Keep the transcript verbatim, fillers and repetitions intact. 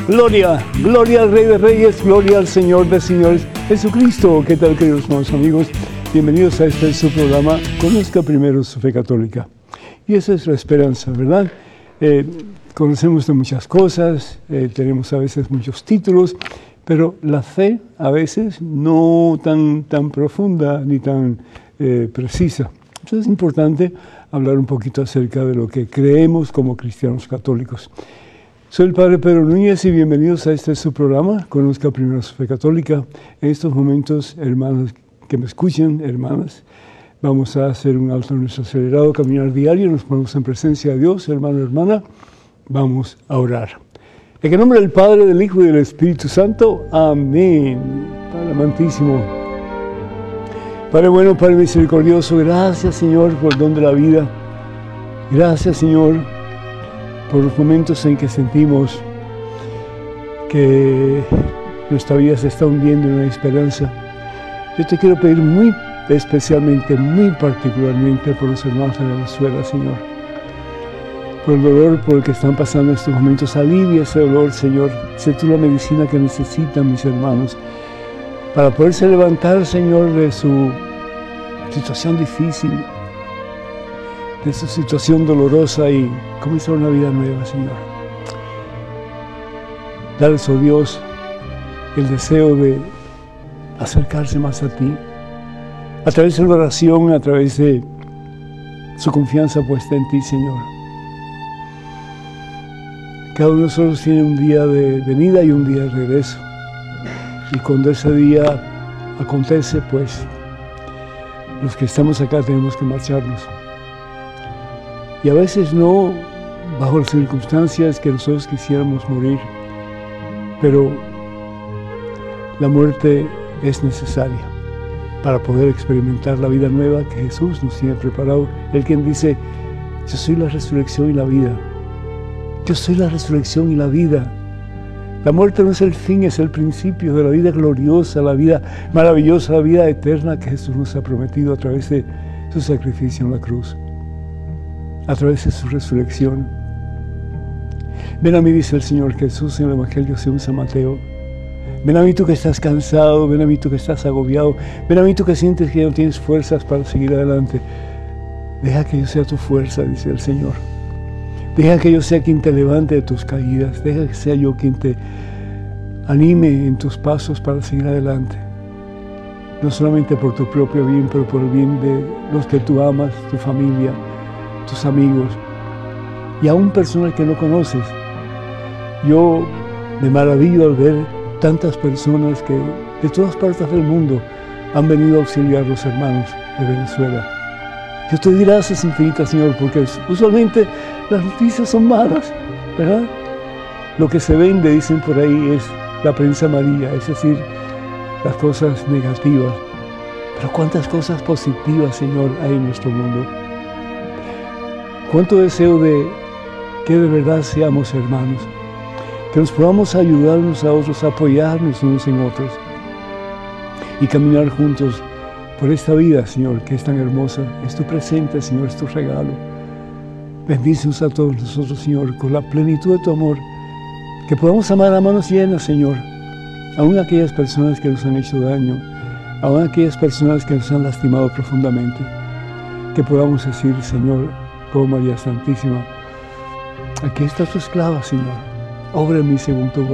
Gloria, gloria al Rey de Reyes, gloria al Señor de Señores, Jesucristo. ¿Qué tal, queridos hermanos amigos? Bienvenidos a este su programa, Conozca Primero su Fe Católica. Y esa es la esperanza, ¿verdad? Eh, conocemos de muchas cosas, eh, tenemos a veces muchos títulos, pero la fe a veces no tan, tan profunda ni tan eh, precisa. Entonces es importante hablar un poquito acerca de lo que creemos como cristianos católicos. Soy el Padre Pedro Núñez y bienvenidos a este su programa, Conozca Primero su Fe Católica. En estos momentos, hermanos que me escuchen, hermanas, vamos a hacer un alto en nuestro acelerado caminar diario, nos ponemos en presencia de Dios, hermano, hermana, vamos a orar. En el nombre del Padre, del Hijo y del Espíritu Santo, amén. Padre amantísimo, Padre bueno, Padre misericordioso, gracias, Señor, por el don de la vida. Gracias, Señor, por los momentos en que sentimos que nuestra vida se está hundiendo en la esperanza. Yo te quiero pedir muy especialmente, muy particularmente por los hermanos de Venezuela, Señor. Por el dolor por el que están pasando estos momentos, alivia ese dolor, Señor. Sé tú la medicina que necesitan mis hermanos para poderse levantar, Señor, de su situación difícil, de su situación dolorosa y comenzar una vida nueva, Señor. Darles, oh Dios, el deseo de acercarse más a ti, a través de la oración, a través de su confianza puesta en ti, Señor. Cada uno de nosotros tiene un día de venida y un día de regreso. Y cuando ese día acontece, pues, los que estamos acá tenemos que marcharnos. Y a veces no bajo las circunstancias que nosotros quisiéramos morir, pero la muerte es necesaria para poder experimentar la vida nueva que Jesús nos tiene preparado. Él quien dice, yo soy la resurrección y la vida. Yo soy la resurrección y la vida. La muerte no es el fin, es el principio de la vida gloriosa, la vida maravillosa, la vida eterna que Jesús nos ha prometido a través de su sacrificio en la cruz, a través de su resurrección. Ven a mí, dice el Señor Jesús en el Evangelio según San Mateo. Ven a mí tú que estás cansado, ven a mí tú que estás agobiado, ven a mí tú que sientes que ya no tienes fuerzas para seguir adelante. Deja que yo sea tu fuerza, dice el Señor. Deja que yo sea quien te levante de tus caídas. Deja que sea yo quien te anime en tus pasos para seguir adelante. No solamente por tu propio bien, pero por el bien de los que tú amas, tu familia, tus amigos y aún personas que no conoces. Yo me maravillo al ver tantas personas que de todas partes del mundo han venido a auxiliar a los hermanos de Venezuela. Yo te doy gracias infinitas, Señor, porque usualmente las noticias son malas, ¿verdad? Lo que se vende, dicen por ahí, es la prensa amarilla, es decir, las cosas negativas. Pero cuántas cosas positivas, Señor, hay en nuestro mundo. Cuánto deseo de que de verdad seamos hermanos, que nos podamos ayudarnos a otros, apoyarnos unos en otros y caminar juntos por esta vida, Señor, que es tan hermosa. Es tu presente, Señor, es tu regalo. Bendícenos a todos nosotros, Señor, con la plenitud de tu amor, que podamos amar a manos llenas, Señor, aún aquellas personas que nos han hecho daño, aún aquellas personas que nos han lastimado profundamente, que podamos decir, Señor, como María Santísima, aquí está tu esclava, Señor, obra en mí según tu voluntad.